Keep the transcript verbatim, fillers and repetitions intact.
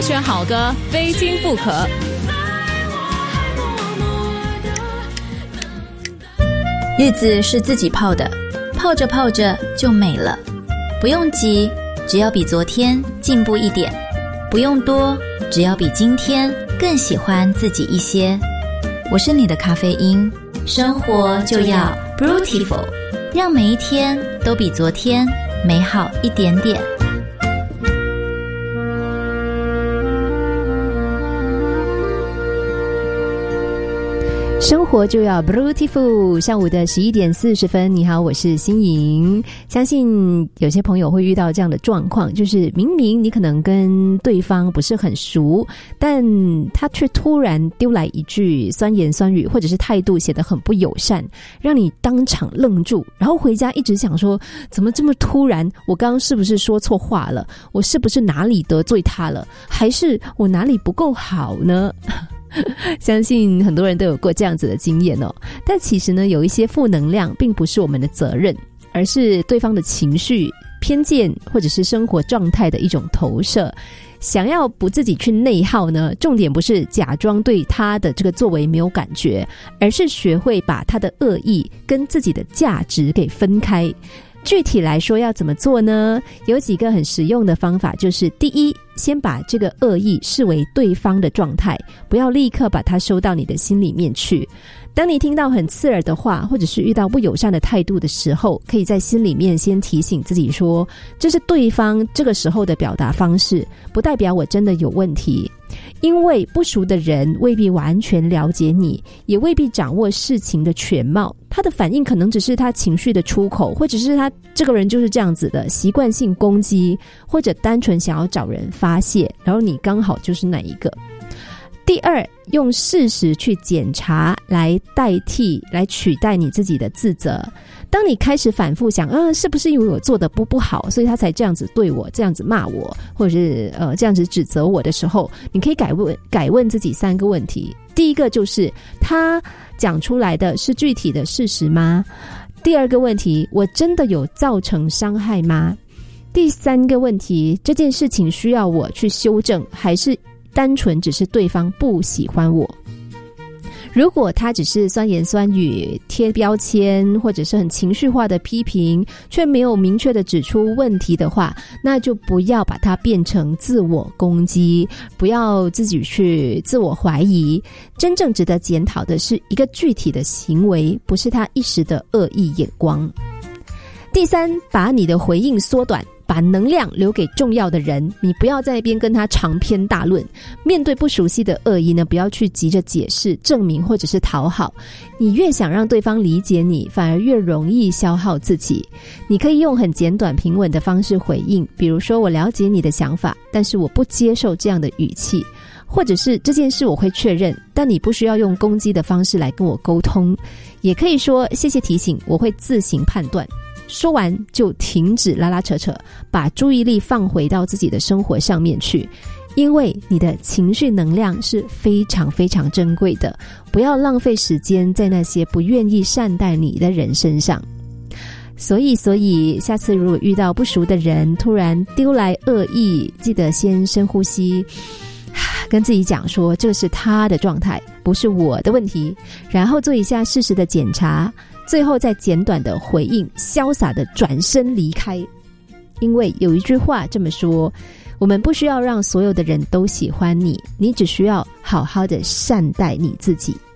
选好歌，非听不可。 日子是自己泡的，泡着泡着就美了。不用急，只要比昨天进步一点；不用多，只要比今天更喜欢自己一些。我是你的咖啡因，生活就要 Beautiful， 让每一天都比昨天美好一点点。 生活就要 Beautiful。 上午的十一点四十分，你好，我是欣莹。相信有些朋友会遇到这样的状况，就是明明你可能跟对方不是很熟，但他却突然丢来一句酸言酸语，或者是态度显得很不友善，让你当场愣住，然后回家一直想说，怎么这么突然？我刚刚是不是说错话了？我是不是哪里得罪他了？还是我哪里不够好呢？相信很多人都有过这样子的经验哦。但其实呢，有一些负能量并不是我们的责任，而是对方的情绪、偏见或者是生活状态的一种投射。想要不自己去内耗呢，重点不是假装对他的这个作为没有感觉，而是学会把他的恶意跟自己的价值给分开。具体来说要怎么做呢？有几个很实用的方法，就是第一，先把这个恶意视为对方的状态，不要立刻把它收到你的心里面去。当你听到很刺耳的话，或者是遇到不友善的态度的时候，可以在心里面先提醒自己说，这是对方这个时候的表达方式，不代表我真的有问题。因为不熟的人未必完全了解你，也未必掌握事情的全貌，他的反应可能只是他情绪的出口，或者是他这个人就是这样子的习惯性攻击，或者单纯想要找人发泄，然后你刚好就是那一个。第二，用事实去检查来代替来取代你自己的自责。当你开始反复想啊，是不是因为我做的不不好，所以他才这样子对我，这样子骂我，或者是呃这样子指责我的时候，你可以改问改问自己三个问题。第一个就是他讲出来的是具体的事实吗？第二个问题，我真的有造成伤害吗？第三个问题，这件事情需要我去修正，还是单纯只是对方不喜欢我？如果他只是酸言酸语、贴标签，或者是很情绪化的批评，却没有明确的指出问题的话，那就不要把它变成自我攻击，不要自己去自我怀疑。真正值得检讨的是一个具体的行为，不是他一时的恶意眼光。第三，把你的回应缩短，把能量留给重要的人，你不要在那边跟他长篇大论。面对不熟悉的恶意呢，不要去急着解释、证明或者是讨好。你越想让对方理解你，反而越容易消耗自己。你可以用很简短平稳的方式回应，比如说，我了解你的想法，但是我不接受这样的语气，或者是这件事我会确认，但你不需要用攻击的方式来跟我沟通。也可以说，谢谢提醒，我会自行判断。说完就停止拉拉扯扯，把注意力放回到自己的生活上面去。因为你的情绪能量是非常非常珍贵的，不要浪费时间在那些不愿意善待你的人身上。所以所以下次如果遇到不熟的人突然丢来恶意，记得先深呼吸，跟自己讲说，这是他的状态，不是我的问题，然后做一下事实的检查，最后再简短的回应，潇洒的转身离开。因为有一句话这么说，我们不需要让所有的人都喜欢你，你只需要好好的善待你自己。